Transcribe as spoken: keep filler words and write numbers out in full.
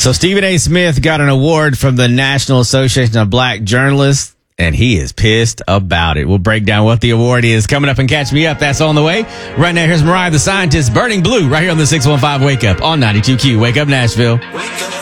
So Stephen A. Smith got an award from the National Association of Black Journalists, and he is pissed about it. We'll break down what the award is coming up and Catch Me Up. That's on the way. Right now, here's Mariah the Scientist, Burning Blue, right here on the six one five Wake Up on ninety-two Q. Wake up, Nashville. Wake up.